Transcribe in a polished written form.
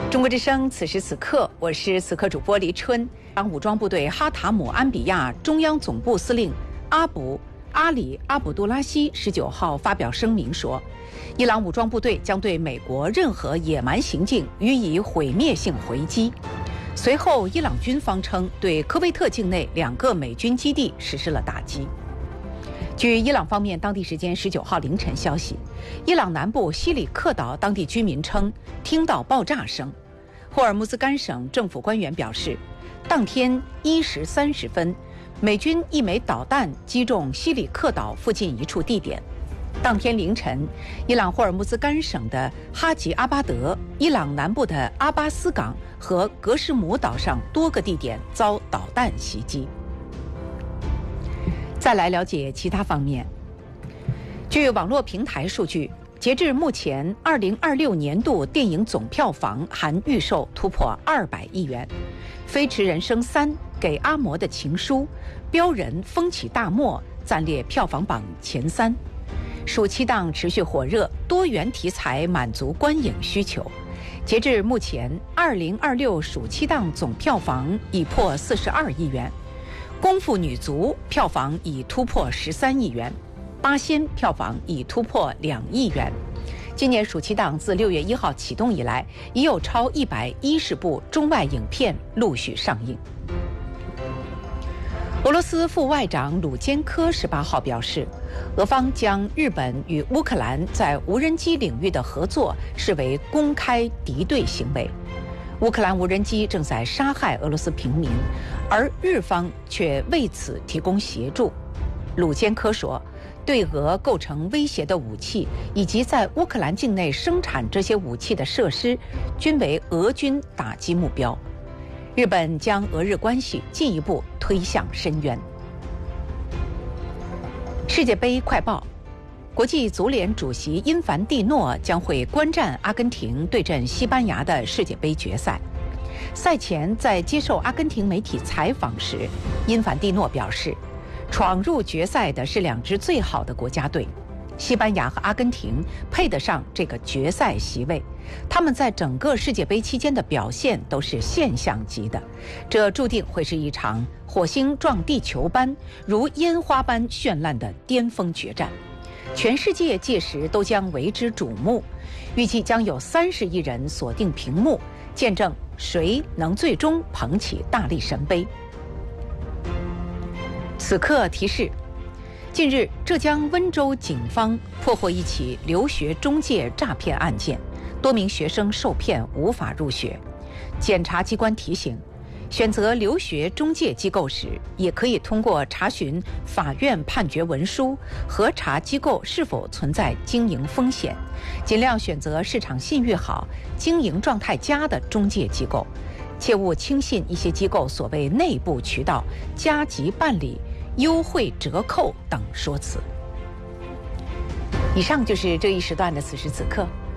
中国之声，此时此刻，我是此刻主播黎春。伊朗武装部队哈塔姆安比亚中央总部司令阿里阿卜杜拉希19号发表声明说，伊朗武装部队将对美国任何野蛮行径予以毁灭性回击。随后，伊朗军方称对科威特境内2个美军基地实施了打击。据伊朗方面当地时间19号凌晨消息，伊朗南部西里克岛当地居民称听到爆炸声。霍尔木兹干省政府官员表示，当天1时30分，美军一枚导弹击中西里克岛附近一处地点。当天凌晨，伊朗霍尔木兹干省的哈吉阿巴德、伊朗南部的阿巴斯港和格什姆岛上多个地点遭导弹袭击。再来了解其他方面。据网络平台数据，截至目前，2026年度电影总票房含预售突破200亿元，《飞驰人生3》给阿嬷的情书、标人风起大漠暂列票房榜前3。暑期档持续火热，多元题材满足观影需求。截至目前，2026暑期档总票房已破42亿元。功夫女足票房已突破13亿元，八仙票房已突破2亿元。今年暑期档自6月1号启动以来，已有超110部中外影片陆续上映。俄罗斯副外长鲁坚科18号表示，俄方将日本与乌克兰在无人机领域的合作视为公开敌对行为。乌克兰无人机正在杀害俄罗斯平民，而日方却为此提供协助。鲁坚科说，对俄构成威胁的武器以及在乌克兰境内生产这些武器的设施，均为俄军打击目标。日本将俄日关系进一步推向深渊。世界杯快报：国际足联主席因凡蒂诺将会观战阿根廷对阵西班牙的世界杯决赛。赛前在接受阿根廷媒体采访时，因凡蒂诺表示，闯入决赛的是2支最好的国家队，西班牙和阿根廷配得上这个决赛席位。他们在整个世界杯期间的表现都是现象级的，这注定会是一场火星撞地球般如烟花般绚烂的巅峰决战。全世界届时都将为之瞩目，预计将有30亿人锁定屏幕，见证谁能最终捧起大力神杯。此刻提示：近日，浙江温州警方破获一起留学中介诈骗案件，多名学生受骗无法入学。检察机关提醒，选择留学中介机构时，也可以通过查询法院判决文书，核查机构是否存在经营风险，尽量选择市场信誉好、经营状态佳的中介机构，切勿轻信一些机构所谓内部渠道、加急办理、优惠折扣等说辞。以上就是这一时段的此时此刻。